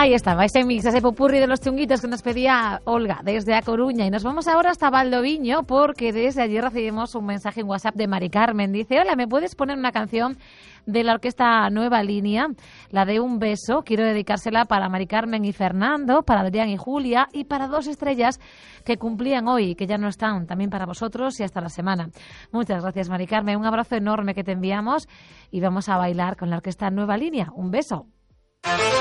Ahí estaba, ese mix, ese popurrí de los chunguitos que nos pedía Olga desde A Coruña. Y nos vamos ahora hasta Valdoviño porque desde allí recibimos un mensaje en WhatsApp de Mari Carmen. Dice, hola, ¿me puedes poner una canción de la orquesta Nueva Línea? La de Un beso. Quiero dedicársela para Mari Carmen y Fernando, para Adrián y Julia y para 2 estrellas que cumplían hoy, que ya no están. También para vosotros y hasta la semana. Muchas gracias, Mari Carmen. Un abrazo enorme que te enviamos y vamos a bailar con la orquesta Nueva Línea. Un beso.